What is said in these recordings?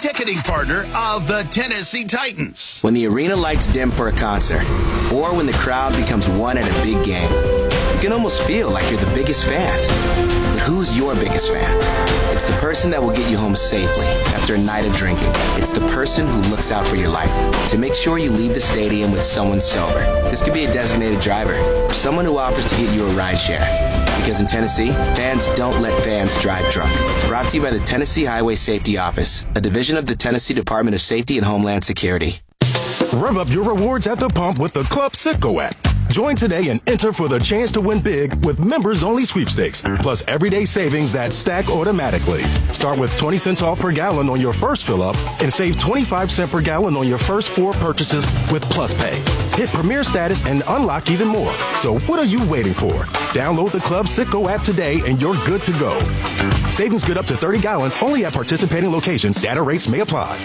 ticketing partner of the Tennessee Titans. When the arena lights dim for a concert, or when the crowd becomes one at a big game, you can almost feel like you're the biggest fan. But who's your biggest fan? It's the person that will get you home safely after a night of drinking. It's the person who looks out for your life to make sure you leave the stadium with someone sober. This could be a designated driver or someone who offers to get you a ride share. Because in Tennessee, fans don't let fans drive drunk. Brought to you by the Tennessee Highway Safety Office, a division of the Tennessee Department of Safety and Homeland Security. Rev up your rewards at the pump with the Club Citgo app. Join today and enter for the chance to win big with members-only sweepstakes, plus everyday savings that stack automatically. Start with 20 cents off per gallon on your first fill-up and save 25 cents per gallon on your first 4 purchases with Plus Pay. Hit Premier status and unlock even more. So what are you waiting for? Download the Club Citgo app today and you're good to go. Savings good up to 30 gallons only at participating locations. Data rates may apply.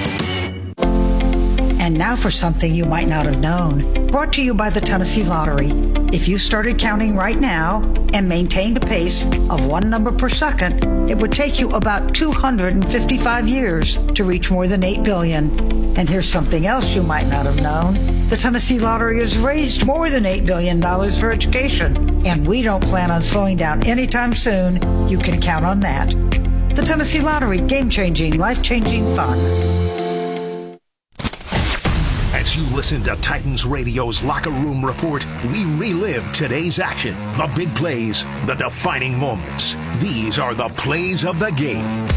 And now for something you might not have known. Brought to you by the Tennessee Lottery. If you started counting right now and maintained a pace of 1 number per second, it would take you about 255 years to reach more than $8 billion. And here's something else you might not have known. The Tennessee Lottery has raised more than $8 billion for education. And we don't plan on slowing down anytime soon. You can count on that. The Tennessee Lottery, game-changing, life-changing fun. As you listen to Titans Radio's Locker Room Report, we relive today's action, the big plays, the defining moments. These are the plays of the game.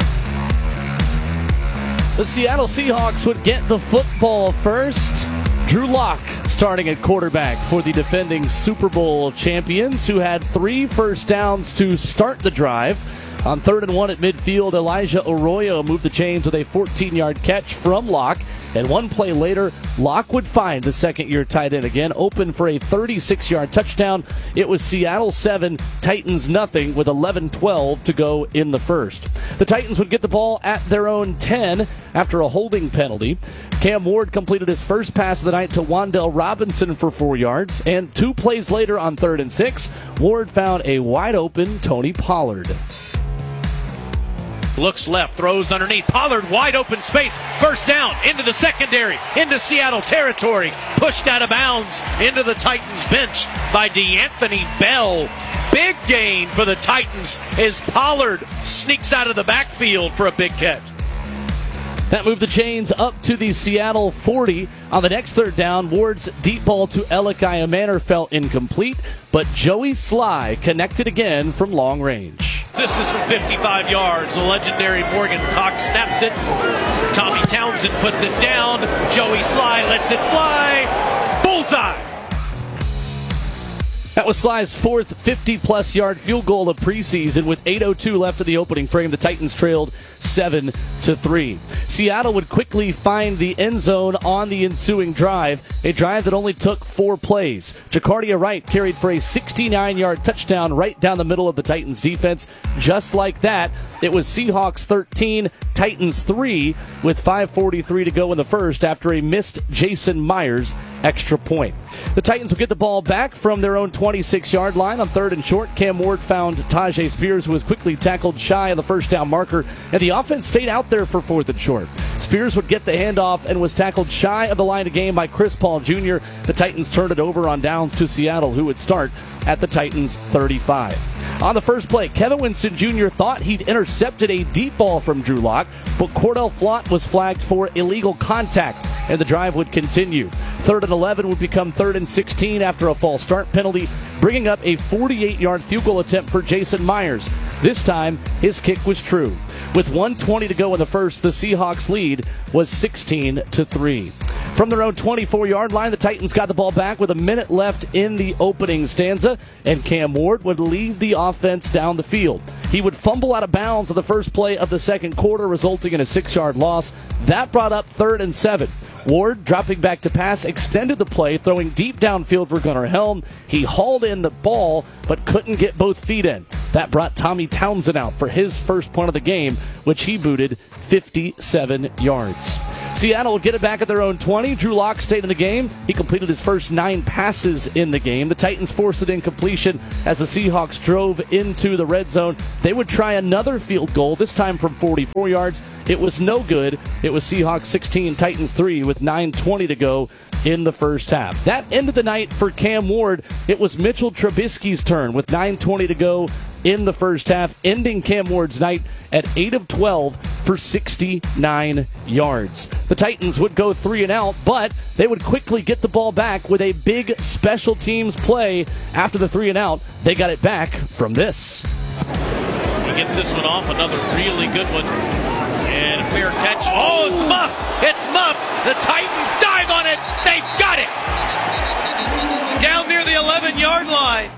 The Seattle Seahawks would get the football first. Drew Lock starting at quarterback for the defending Super Bowl champions, who had 3 first downs to start the drive. On 3rd and 1 at midfield, Elijah Arroyo moved the chains with a 14-yard catch from Lock. And 1 play later, Lock would find the second-year tight end again, open for a 36-yard touchdown. It was Seattle 7, Titans nothing, with 11:12 to go in the first. The Titans would get the ball at their own 10 after a holding penalty. Cam Ward completed his first pass of the night to Wan'Dale Robinson for 4 yards. And 2 plays later on 3rd and 6, Ward found a wide-open Tony Pollard. Looks left, throws underneath. Pollard, wide open space. First down, into the secondary, into Seattle territory. Pushed out of bounds into the Titans bench by DeAnthony Bell. Big gain for the Titans as Pollard sneaks out of the backfield for a big catch. That moved the chains up to the Seattle 40. On the next 3rd down, Ward's deep ball to Elikiah Manor fell incomplete, but Joey Sly connected again from long range. This is from 55 yards. The legendary Morgan Cox snaps it. Tommy Townsend puts it down. Joey Sly lets it fly. Bullseye. That was Sly's 4th 50-plus yard field goal of preseason. With 8:02 left in the opening frame, the Titans trailed 7-3. Seattle would quickly find the end zone on the ensuing drive, a drive that only took 4 plays. Jacardia Wright carried for a 69-yard touchdown right down the middle of the Titans defense. Just like that, it was Seahawks 13, Titans 3, with 5:43 to go in the first after a missed Jason Myers extra point. The Titans will get the ball back from their own 26-yard line on 3rd and short. Cam Ward found Tajay Spears, who was quickly tackled shy of the first down marker, and the offense stayed out there for 4th and short. Spears would get the handoff and was tackled shy of the line of game by Chris Paul Jr. The Titans turned it over on downs to Seattle, who would start at the Titans 35. On the first play, Kevin Winston Jr. thought he'd intercepted a deep ball from Drew Lock, but Cordell Flott was flagged for illegal contact, and the drive would continue. 3rd and 11 would become 3rd and 16 after a false start penalty, bringing up a 48-yard field goal attempt for Jason Myers. This time, his kick was true. With 1:20 to go in the first, the Seahawks lead was 16-3. From their own 24-yard line, the Titans got the ball back with a minute left in the opening stanza, and Cam Ward would lead the offense down the field. He would fumble out of bounds on the first play of the second quarter, resulting in a 6-yard loss. That brought up 3rd and 7. Ward, dropping back to pass, extended the play, throwing deep downfield for Gunnar Helm. He hauled in the ball, but couldn't get both feet in. That brought Tommy Townsend out for his first punt of the game, which he booted 57 yards. Seattle will get it back at their own 20. Drew Lock stayed in the game. He completed his first 9 passes in the game. The Titans forced an incompletion as the Seahawks drove into the red zone. They would try another field goal, this time from 44 yards. It was no good. It was Seahawks 16, Titans 3 with 9:20 to go in the first half. That ended the night for Cam Ward. It was Mitchell Trubisky's turn with 9:20 to go in the first half, ending Cam Ward's night at 8 of 12 for 69 yards. The Titans would go 3 and out, but they would quickly get the ball back with a big special teams play. After the 3 and out, they got it back from this. He gets this one off, another really good one. And a fair catch. Oh, it's muffed! It's muffed! The Titans dive on it! They've got it! Down near the 11-yard line.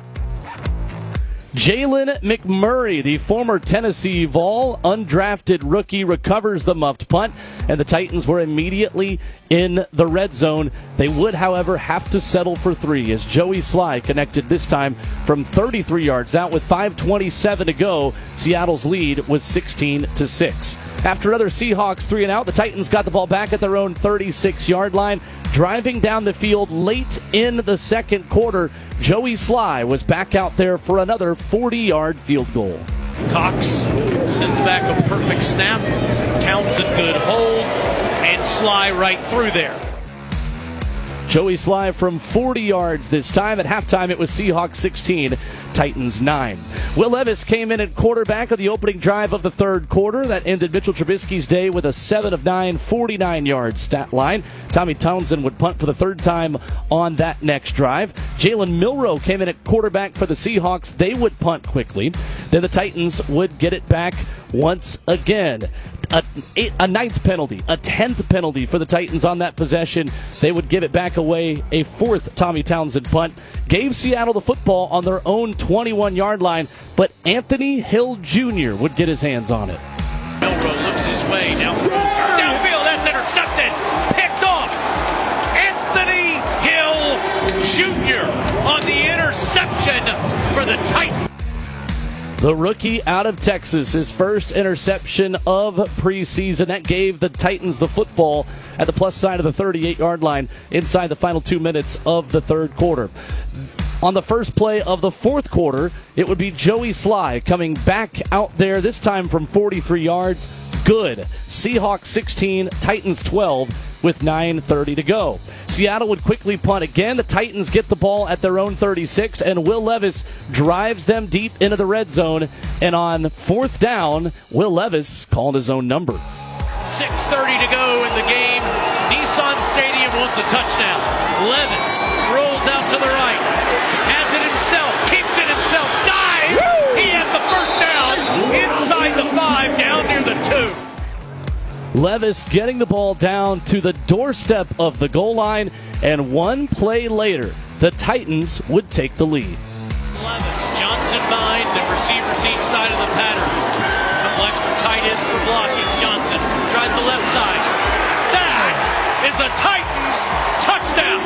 Jalen McMurray, the former Tennessee Vol, undrafted rookie, recovers the muffed punt, and the Titans were immediately in the red zone. They would, however, have to settle for 3 as Joey Sly connected this time from 33 yards out with 5:27 to go. Seattle's lead was 16-6. After another Seahawks 3 and out, the Titans got the ball back at their own 36-yard line. Driving down the field late in the second quarter, Joey Sly was back out there for another 40-yard field goal. Cox sends back a perfect snap. Townsend good hold, and Sly right through there. Joey Sly from 40 yards this time. At halftime, it was Seahawks 16, Titans 9. Will Levis came in at quarterback of the opening drive of the third quarter. That ended Mitchell Trubisky's day with a 7 of 9, 49-yard stat line. Tommy Townsend would punt for the third time on that next drive. Jalen Milroe came in at quarterback for the Seahawks. They would punt quickly. Then the Titans would get it back once again. A ninth penalty, a 10th penalty for the Titans on that possession. They would give it back away. A 4th Tommy Townsend punt gave Seattle the football on their own 21-yard line, but Anthony Hill Jr. would get his hands on it. Milroe looks his way, now throws downfield, that's intercepted, picked off. Anthony Hill Jr. on the interception for the Titans. The rookie out of Texas, his first interception of preseason. That gave the Titans the football at the plus side of the 38-yard line inside the final 2 minutes of the third quarter. On the first play of the fourth quarter, it would be Joey Sly coming back out there, this time from 43 yards. Good. Seahawks 16, Titans 12 with 9:30 to go. Seattle would quickly punt again. The Titans get the ball at their own 36, and Will Levis drives them deep into the red zone. And on 4th down, Will Levis called his own number. 6:30 to go in the game. Nissan Stadium wants a touchdown. Levis rolls out to the right. Has it himself. Keeps it himself. Dives. He has the first down inside the 5, down near the 2. Levis getting the ball down to the doorstep of the goal line, and one play later, the Titans would take the lead. Levis, Johnson behind the receiver's deep side of the pattern. Couple extra tight ends for blocking. Johnson tries the left side. That is a Titans touchdown.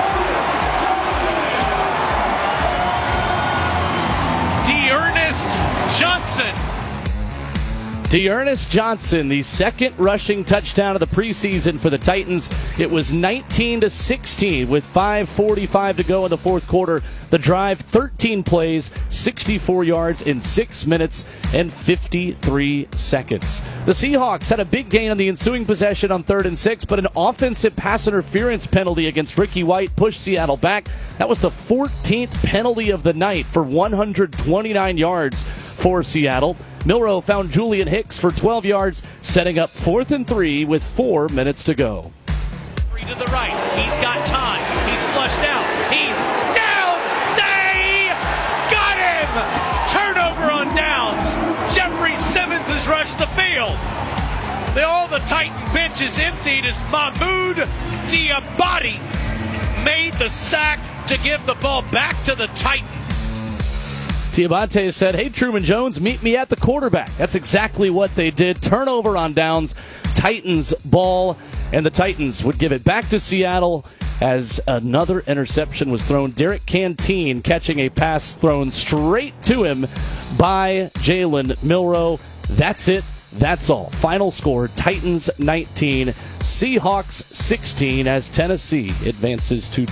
D'Ernest Johnson. D'Ernest Johnson, the second rushing touchdown of the preseason for the Titans. It was 19-16 with 5:45 to go in the fourth quarter. The drive, 13 plays, 64 yards in 6 minutes and 53 seconds. The Seahawks had a big gain on the ensuing possession on 3rd and 6, but an offensive pass interference penalty against Ricky White pushed Seattle back. That was the 14th penalty of the night for 129 yards for Seattle. Milroe found Julian Hicks for 12 yards, setting up 4th and 3 with 4 minutes to go. 3 to the right. He's got time. He's flushed out. He's down. They got him. Turnover on downs. Jeffrey Simmons has rushed the field. All the Titan bench is emptied as Mahmoud Diabate made the sack to give the ball back to the Titans. Diabate said, "Hey, Truman Jones, meet me at the quarterback." That's exactly what they did. Turnover on downs, Titans ball, and the Titans would give it back to Seattle as another interception was thrown. Derek Canteen catching a pass thrown straight to him by Jalen Milroe. That's it That's all. Final score, Titans 19, Seahawks 16, as Tennessee advances to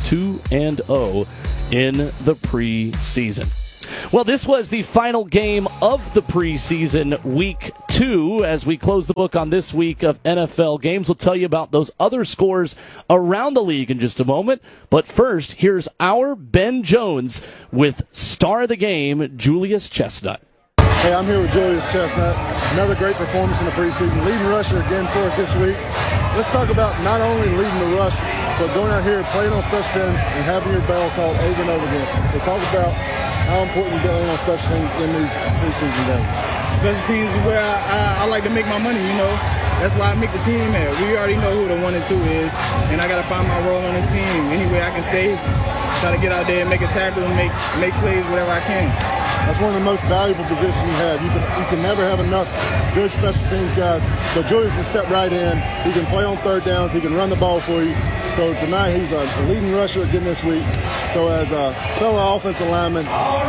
2-0 in the preseason. Well, this was the final game of the preseason, week 2. As we close the book on this week of NFL games, we'll tell you about those other scores around the league in just a moment. But first, here's our Ben Jones with star of the game, Julius Chestnut. Hey, I'm here with Julius Chestnut. Another great performance in the preseason. Leading rusher again for us this week. Let's talk about not only leading the rush, but going out here, playing on special teams, and having your bell called over and over again. So talk about how important playing on special teams in these preseason games. Special teams is where I like to make my money, you know. That's why I make the team at. We already know who the 1 and 2 is, and I got to find my role on this team. Any way I can stay, try to get out there and make a tackle and make plays whatever I can. That's one of the most valuable positions you have. You can never have enough good special teams guys, but Julius can step right in. He can play on third downs. He can run the ball for you. So tonight he's a leading rusher again this week. So as a fellow offensive lineman,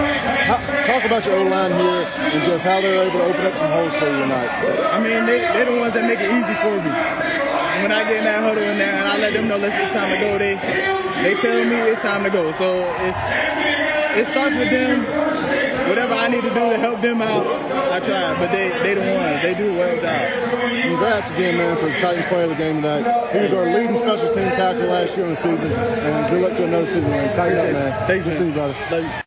talk about your O-line here and just how they're able to open up some holes for you tonight. I mean, they're the ones that make it easy for me. When I get in that huddle in there and I let them know it's time to go, they tell me it's time to go. So it starts with them. Whatever I need to do to help them out, I try. But they the ones. They do a well job. Congrats again, man, for the Titans player of the game tonight. He was our leading special team tackle last year in the season. And good luck to another season, man. Tighten up, man. Thank you. Good to see you, brother. Love you.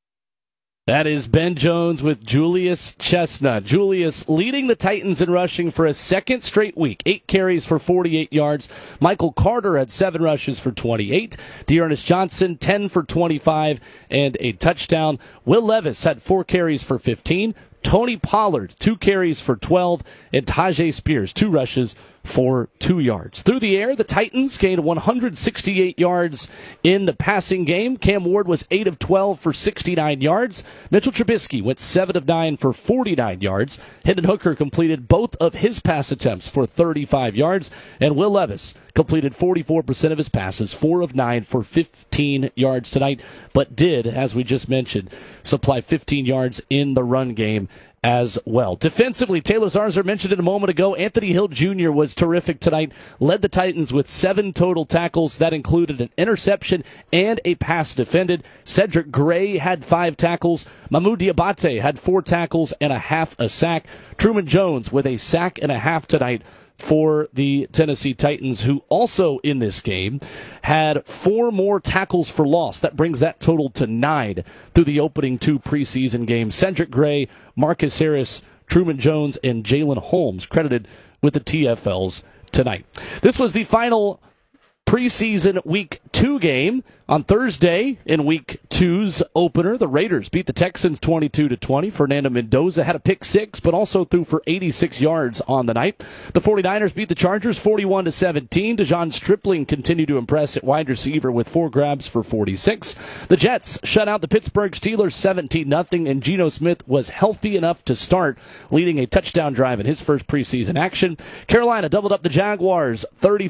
That is Ben Jones with Julius Chestnut. Julius leading the Titans in rushing for a second straight week. 8 carries for 48 yards. Michael Carter had 7 rushes for 28. Dearness Johnson, 10 for 25 and a touchdown. Will Levis had 4 carries for 15. Tony Pollard, 2 carries for 12. And Tajay Spears, 2 rushes for 2 yards. Through the air, the Titans gained 168 yards in the passing game. Cam Ward was 8 of 12 for 69 yards. Mitchell Trubisky went 7 of 9 for 49 yards. Hendon Hooker completed both of his pass attempts for 35 yards. And Will Levis completed 44% of his passes, 4 of 9 for 15 yards tonight, but did, as we just mentioned, supply 15 yards in the run game as well. Defensively, Taylor Zarzour mentioned it a moment ago, Anthony Hill Jr. was terrific tonight, led the Titans with 7 total tackles. That included an interception and a pass defended. Cedric Gray had 5 tackles. Mahmoud Diabate had 4 tackles and a half a sack. Truman Jones with a sack and a half tonight for the Tennessee Titans, who also in this game had 4 more tackles for loss. That brings that total to 9 through the opening 2 preseason games. Cedric Gray, Marcus Harris, Truman Jones, and Jalen Holmes credited with the TFLs tonight. This was the final preseason Week 2 game. On Thursday, in Week 2's opener, the Raiders beat the Texans 22-20. Fernando Mendoza had a pick 6, but also threw for 86 yards on the night. The 49ers beat the Chargers 41-17. DeJon Stripling continued to impress at wide receiver with 4 grabs for 46. The Jets shut out the Pittsburgh Steelers 17-0, and Geno Smith was healthy enough to start, leading a touchdown drive in his first preseason action. Carolina doubled up the Jaguars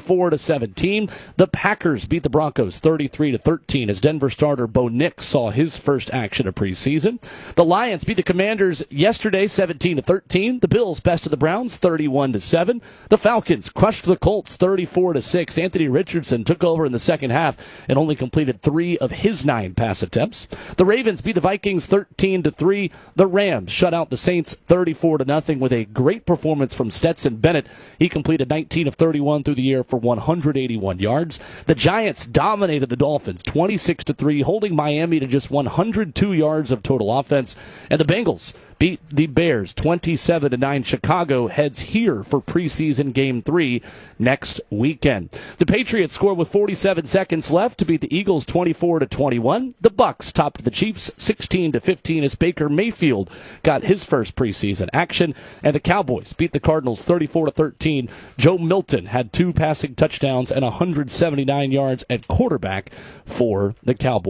34-17. The Packers beat the Broncos 33-13 as Denver starter Bo Nix saw his first action of preseason. The Lions beat the Commanders yesterday 17-13. The Bills bested the Browns 31-7. The Falcons crushed the Colts 34-6. Anthony Richardson took over in the second half and only completed 3 of his 9 pass attempts. The Ravens beat the Vikings 13-3. The Rams shut out the Saints 34-0 with a great performance from Stetson Bennett. He completed 19 of 31 through the air for 181 yards. The Giants dominated the Dolphins 26-3, holding Miami to just 102 yards of total offense. And the Bengals beat the Bears 27-9. Chicago heads here for preseason Game 3 next weekend. The Patriots scored with 47 seconds left to beat the Eagles 24-21. The Bucs topped the Chiefs 16-15 as Baker Mayfield got his first preseason action. And the Cowboys beat the Cardinals 34-13. Joe Milton had 2 passing touchdowns and 179 yards at quarterback for the Cowboys.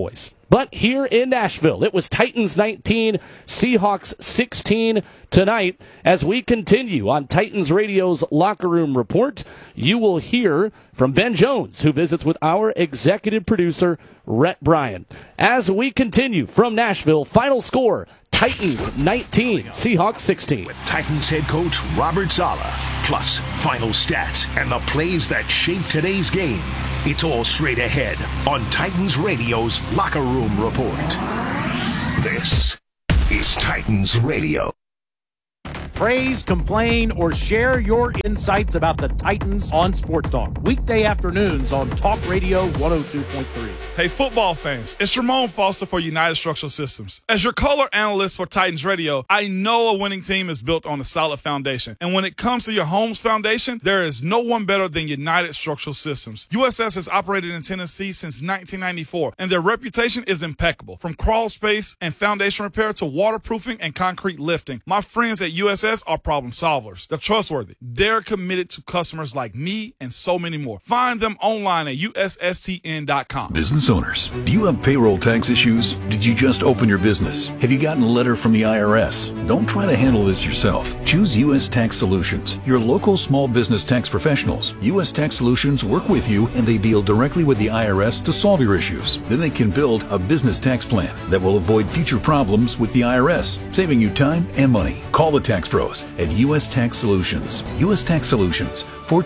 But here in Nashville, it was Titans 19, Seahawks 16 tonight. As we continue on Titans Radio's Locker Room Report, you will hear from Ben Jones, who visits with our executive producer, Rhett Bryan. As we continue from Nashville, final score, Titans 19, Seahawks 16. With Titans head coach Robert Saleh, plus final stats and the plays that shaped today's game. It's all straight ahead on Titans Radio's Locker Room Report. This is Titans Radio. Praise, complain, or share your insights about the Titans on Sports Talk. Weekday afternoons on Talk Radio 102.3. Hey, football fans, it's Ramon Foster for United Structural Systems. As your color analyst for Titans Radio, I know a winning team is built on a solid foundation. And when it comes to your home's foundation, there is no one better than United Structural Systems. USS has operated in Tennessee since 1994, and their reputation is impeccable. From crawl space and foundation repair to waterproofing and concrete lifting, my friends at USS are problem solvers. They're trustworthy. They're committed to customers like me and so many more. Find them online at USSTN.com. Business owners, do you have payroll tax issues? Did you just open your business? Have you gotten a letter from the IRS? Don't try to handle this yourself. Choose U.S. Tax Solutions, your local small business tax professionals. U.S. Tax Solutions work with you and they deal directly with the IRS to solve your issues. Then they can build a business tax plan that will avoid future problems with the IRS, saving you time and money. Call the tax pros at U.S. Tax Solutions. U.S. Tax Solutions,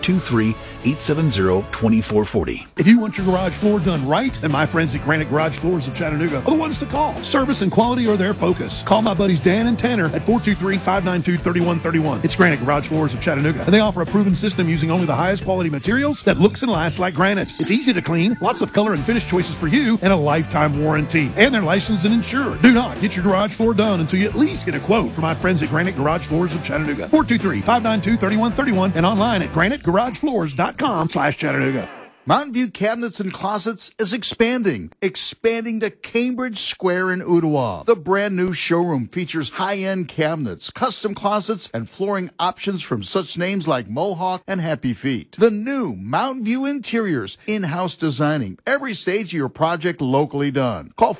423-870-2440. If you want your garage floor done right, then my friends at Granite Garage Floors of Chattanooga are the ones to call. Service and quality are their focus. Call my buddies Dan and Tanner at 423-592-3131. It's Granite Garage Floors of Chattanooga, and they offer a proven system using only the highest quality materials that looks and lasts like granite. It's easy to clean, lots of color and finish choices for you, and a lifetime warranty. And they're licensed and insured. Do not get your garage floor done until you at least get a quote from my friends at Granite Garage Floors of Chattanooga. 423-592-3131 and online at granitegaragefloors.com/Chattanooga. Mountain View Cabinets and Closets is expanding to Cambridge Square in Ottawa. The brand new showroom features high-end cabinets, custom closets, and flooring options from such names like Mohawk and Happy Feet. The new Mountain View Interiors, in-house designing every stage of your project locally done. Call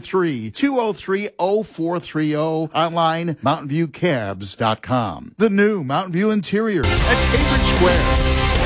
423-203-0430, online mountainviewcabs.com. The new Mountain View Interiors at Cambridge Square.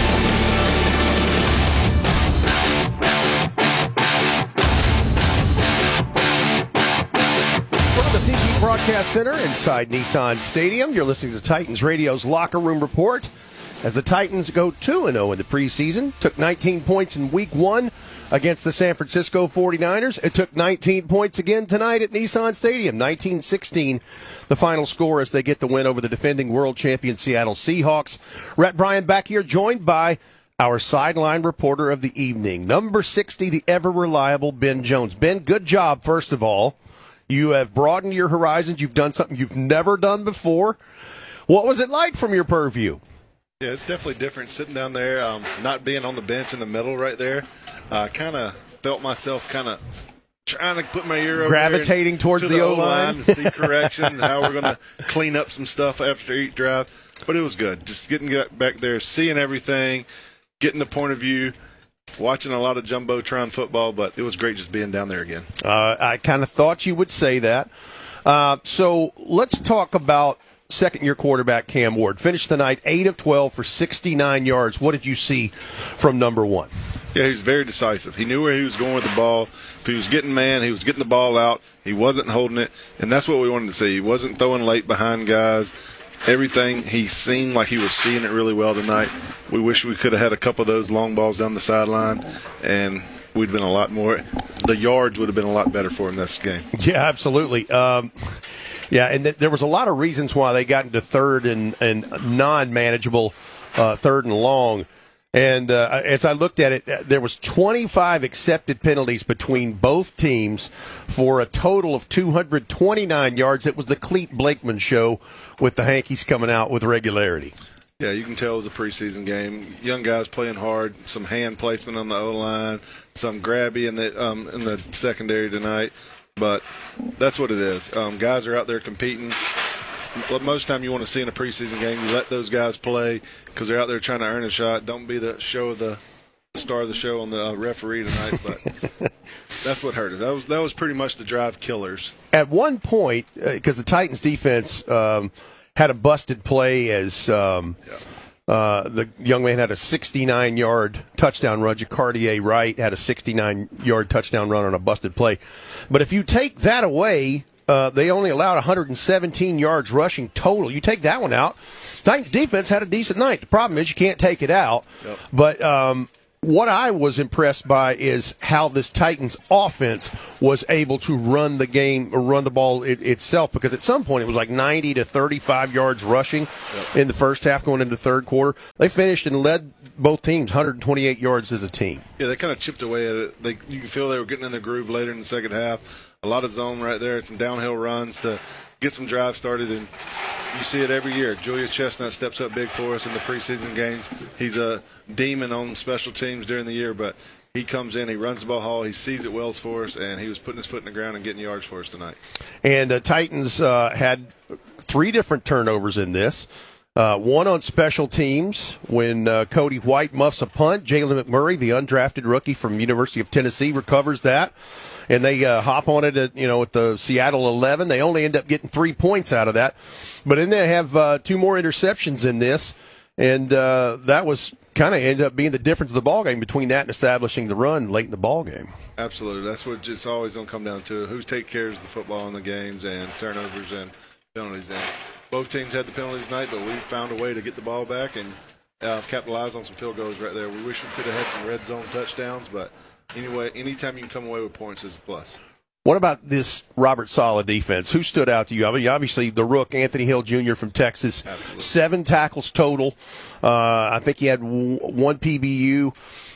The CT Broadcast Center inside Nissan Stadium. You're listening to Titans Radio's Locker Room Report as the Titans go 2-0 in the preseason. Took 19 points in Week 1 against the San Francisco 49ers. It took 19 points again tonight at Nissan Stadium. 19-16 the final score as they get the win over the defending world champion Seattle Seahawks. Rhett Bryan back here, joined by our sideline reporter of the evening, number 60, the ever-reliable Ben Jones. Ben, good job, first of all. You have broadened your horizons. You've done something you've never done before. What was it like from your purview? Yeah, it's definitely different sitting down there, not being on the bench in the middle right there. I kind of felt myself kind of trying to put my ear over gravitating towards the O-line. To see corrections, how we're going to clean up some stuff after each drive. But it was good. Just getting back there, seeing everything, getting the point of view. Watching a lot of Jumbotron football, but it was great just being down there again. I kind of thought you would say that. So let's talk about second-year quarterback Cam Ward. Finished the night 8 of 12 for 69 yards. What did you see from number one? Yeah, he was very decisive. He knew where he was going with the ball. If he was getting man, he was getting the ball out. He wasn't holding it, and that's what we wanted to see. He wasn't throwing late behind guys. Everything, he seemed like he was seeing it really well tonight. We wish we could have had a couple of those long balls down the sideline, and we'd been a lot more. The yards would have been a lot better for him this game. Yeah, absolutely. And there was a lot of reasons why they got into third and non-manageable third and long. And as I looked at it, there was 25 accepted penalties between both teams for a total of 229 yards. It was the Clete Blakeman show with the Hankies coming out with regularity. Yeah, you can tell it was a preseason game. Young guys playing hard, some hand placement on the O-line, some grabby in the secondary tonight. But that's what it is. Guys are out there competing. Most time you want to see in a preseason game, you let those guys play because they're out there trying to earn a shot. Don't be the show of the star of the show on the referee tonight, but that's what hurt us. That was pretty much the drive killers. At one point, because the Titans defense had a busted play as the young man had a 69-yard touchdown run. Jacardier Wright had a 69-yard touchdown run on a busted play. But if you take that away, they only allowed 117 yards rushing total. You take that one out, Titans defense had a decent night. The problem is you can't take it out. Yep. But what I was impressed by is how this Titans offense was able to run the game, or run the ball itself, because at some point it was like 90 to 35 yards rushing in the first half going into the third quarter. They finished and led both teams 128 yards as a team. Yeah, they kind of chipped away at it. You can feel they were getting in the groove later in the second half. A lot of zone right there, some downhill runs to get some drive started, and you see it every year. Julius Chestnut steps up big for us in the preseason games. He's a demon on special teams during the year, but he comes in, he runs the ball hall, he sees it well for us, and he was putting his foot in the ground and getting yards for us tonight. And the Titans had 3 different turnovers in this. One on special teams when Cody White muffs a punt. Jalen McMurray, the undrafted rookie from University of Tennessee, recovers that. And they hop on it at the Seattle 11. They only end up getting 3 points out of that. But then they have 2 more interceptions in this. And that was kind of ended up being the difference of the ballgame between that and establishing the run late in the ballgame. Absolutely. That's what it's always going to come down to. Who takes care of the football in the games and turnovers and penalties. And both teams had the penalties tonight, but we found a way to get the ball back and capitalize on some field goals right there. We wish we could have had some red zone touchdowns, but anyway, anytime you can come away with points is a plus. What about this Robert Saleh defense? Who stood out to you? I mean, obviously the rook, Anthony Hill Jr. from Texas. Absolutely. 7 tackles total. I think he had 1 PBU.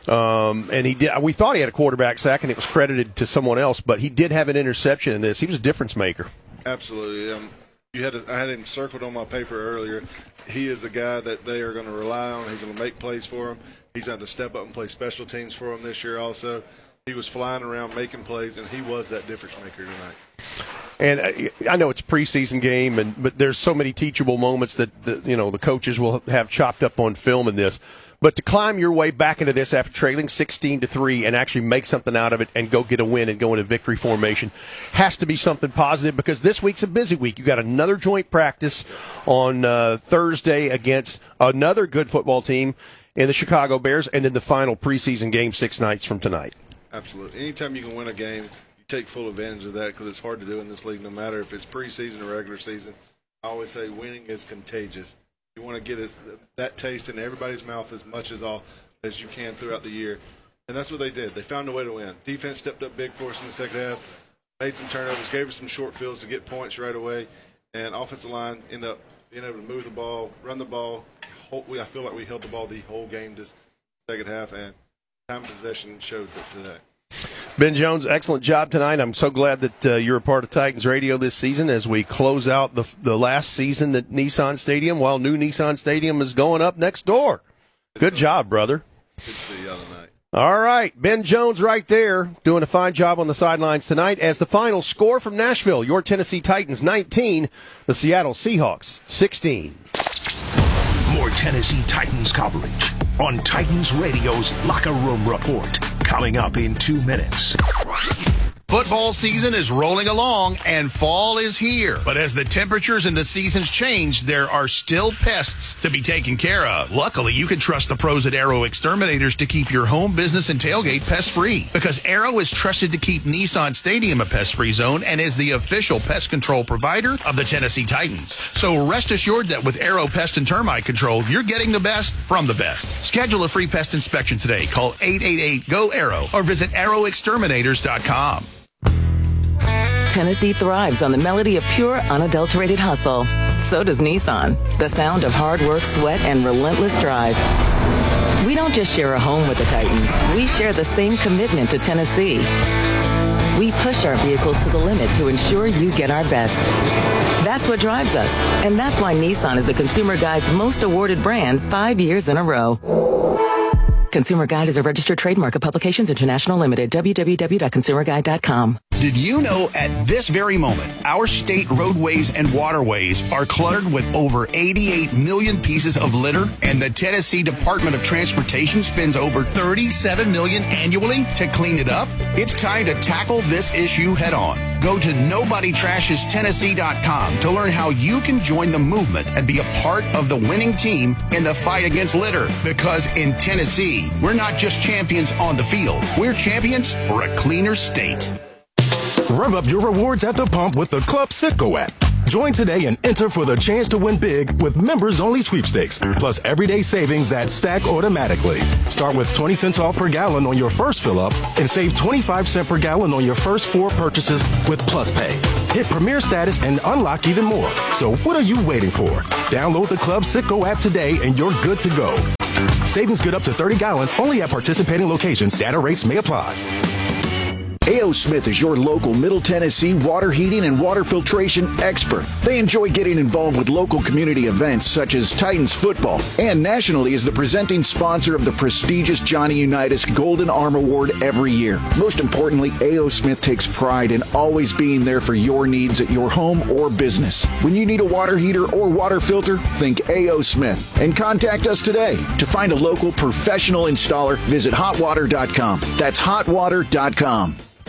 And he did. We thought he had a quarterback sack, and it was credited to someone else, but he did have an interception in this. He was a difference maker. Absolutely. I had him circled on my paper earlier. He is the guy that they are going to rely on. He's going to make plays for him. He's going to step up and play special teams for him this year also. He was flying around making plays, and he was that difference maker tonight. And I know it's a preseason game, but there's so many teachable moments that the coaches will have chopped up on film in this. But to climb your way back into this after trailing 16-3 and actually make something out of it and go get a win and go into victory formation has to be something positive, because this week's a busy week. You got another joint practice on Thursday against another good football team in the Chicago Bears, and then the final preseason game 6 nights from tonight. Absolutely. Anytime you can win a game, you take full advantage of that, because it's hard to do in this league, no matter if it's preseason or regular season. I always say winning is contagious. You want to get that taste in everybody's mouth as much as you can throughout the year. And that's what they did. They found a way to win. Defense stepped up big for us in the second half, made some turnovers, gave us some short fields to get points right away, and offensive line ended up being able to move the ball, run the ball. I feel like we held the ball the whole game this second half, and time of possession showed today. Ben Jones, excellent job tonight. I'm so glad that you're a part of Titans Radio this season as we close out the last season at Nissan Stadium while new Nissan Stadium is going up next door. Good job, brother. Good to see you other night. All right, Ben Jones right there doing a fine job on the sidelines tonight as the final score from Nashville, your Tennessee Titans 19, the Seattle Seahawks 16. More Tennessee Titans coverage on Titans Radio's Locker Room Report, coming up in 2 minutes. Football season is rolling along and fall is here. But as the temperatures and the seasons change, there are still pests to be taken care of. Luckily, you can trust the pros at Arrow Exterminators to keep your home, business, and tailgate pest-free. Because Arrow is trusted to keep Nissan Stadium a pest-free zone and is the official pest control provider of the Tennessee Titans. So rest assured that with Arrow Pest and Termite Control, you're getting the best from the best. Schedule a free pest inspection today. Call 888-GO-ARROW or visit arrowexterminators.com. Tennessee thrives on the melody of pure, unadulterated hustle. So does Nissan. The sound of hard work, sweat, and relentless drive. We don't just share a home with the Titans. We share the same commitment to Tennessee. We push our vehicles to the limit to ensure you get our best. That's what drives us. And that's why Nissan is the Consumer Guide's most awarded brand 5 years in a row. Consumer Guide is a registered trademark of Publications International Limited. www.consumerguide.com. Did you know at this very moment, our state roadways and waterways are cluttered with over 88 million pieces of litter, and the Tennessee Department of Transportation spends over $37 million annually to clean it up? It's time to tackle this issue head on. Go to NobodyTrashesTennessee.com to learn how you can join the movement and be a part of the winning team in the fight against litter. Because in Tennessee, we're not just champions on the field, we're champions for a cleaner state. Rev up your rewards at the pump with the Club Citgo app. Join today and enter for the chance to win big with members-only sweepstakes, plus everyday savings that stack automatically. Start with 20 cents off per gallon on your first fill-up and save 25 cents per gallon on your first 4 purchases with Plus Pay. Hit Premier status and unlock even more. So what are you waiting for? Download the Club Citgo app today and you're good to go. Savings good up to 30 gallons only at participating locations. Data rates may apply. A.O. Smith is your local Middle Tennessee water heating and water filtration expert. They enjoy getting involved with local community events such as Titans football, and nationally is the presenting sponsor of the prestigious Johnny Unitas Golden Arm Award every year. Most importantly, A.O. Smith takes pride in always being there for your needs at your home or business. When you need a water heater or water filter, think A.O. Smith and contact us today. To find a local professional installer, visit hotwater.com. That's hotwater.com.